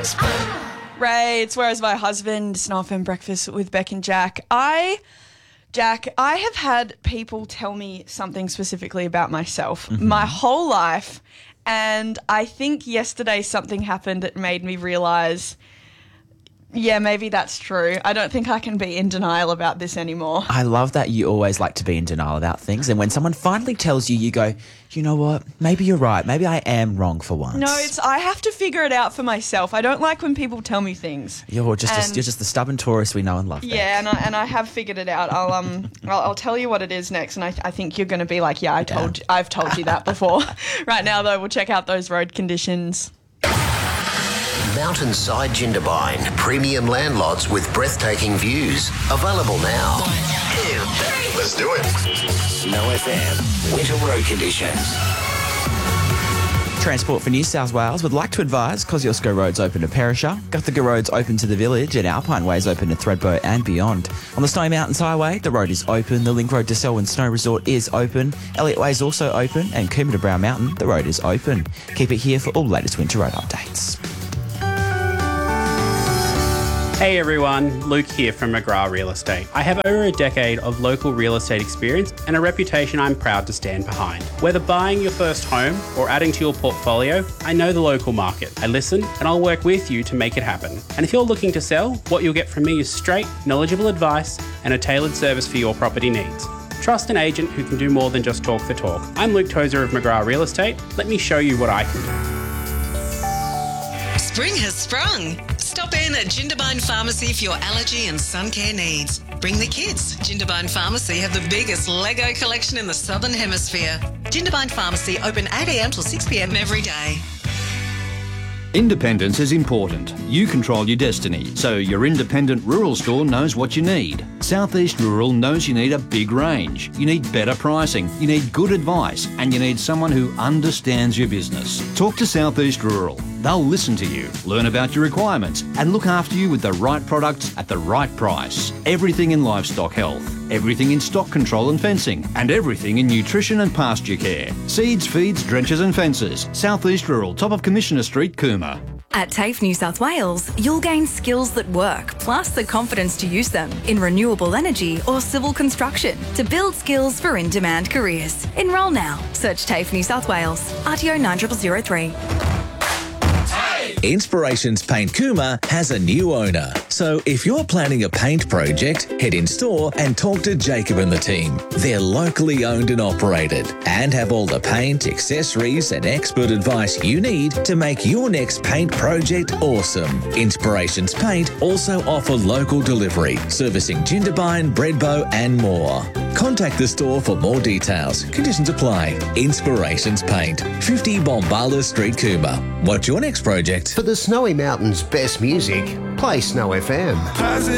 Ray, it's Where Is My Husband? It's an FM breakfast with Beck and Jack. Jack, I have had people tell me something specifically about myself my whole life, and I think yesterday something happened that made me realise, yeah, maybe that's true. I don't think I can be in denial about this anymore. I love that you always like to be in denial about things, and when someone finally tells you, you go, you know what, maybe you're right, maybe I am wrong for once. No, I have to figure it out for myself. I don't like when people tell me things. You're just the stubborn tourist we know and love. Yeah, and I have figured it out. I'll tell you what it is next, and I think you're going to be like, yeah, I've told you that before. Right now, though, we'll check out those road conditions. Mountainside Jindabyne, premium land lots with breathtaking views. Available now. 1, 2, 3. Let's do it. Snow FM, winter road conditions. Transport for New South Wales would like to advise Kosciuszko Road's open to Perisher, Guthaga Road's open to the Village, and Alpine Way's open to Thredbo and beyond. On the Snowy Mountains Highway, the road is open. The Link Road to Selwyn Snow Resort is open. Elliott Way is also open, and Coombe to Brown Mountain, the road is open. Keep it here for all latest winter road updates. Hey everyone, Luke here from McGrath Real Estate. I have over a decade of local real estate experience and a reputation I'm proud to stand behind. Whether buying your first home or adding to your portfolio, I know the local market. I listen and I'll work with you to make it happen. And if you're looking to sell, what you'll get from me is straight, knowledgeable advice and a tailored service for your property needs. Trust an agent who can do more than just talk the talk. I'm Luke Tozer of McGrath Real Estate. Let me show you what I can do. Spring has sprung. Stop in at Jindabyne Pharmacy for your allergy and sun care needs. Bring the kids. Jindabyne Pharmacy have the biggest Lego collection in the Southern Hemisphere. Jindabyne Pharmacy open 8 a.m. till 6 p.m. every day. Independence is important. You control your destiny, so your independent rural store knows what you need. Southeast Rural knows you need a big range. You need better pricing, you need good advice, and you need someone who understands your business. Talk to Southeast Rural. They'll listen to you, learn about your requirements, and look after you with the right products at the right price. Everything in livestock health, everything in stock control and fencing, and everything in nutrition and pasture care. Seeds, feeds, drenches and fences. Southeast Rural, top of Commissioner Street, Cooma. At TAFE New South Wales, you'll gain skills that work, plus the confidence to use them in renewable energy or civil construction to build skills for in-demand careers. Enrol now. Search TAFE New South Wales. RTO 9003. Inspirations Paint Cooma has a new owner. So if you're planning a paint project, head in store and talk to Jacob and the team. They're locally owned and operated and have all the paint, accessories and expert advice you need to make your next paint project awesome. Inspirations Paint also offer local delivery, servicing Jindabyne, Bredbo and more. Contact the store for more details. Conditions apply. Inspirations Paint, 50 Bombala Street, Cooma. What's your next project? For the Snowy Mountains' best music, play Snow FM.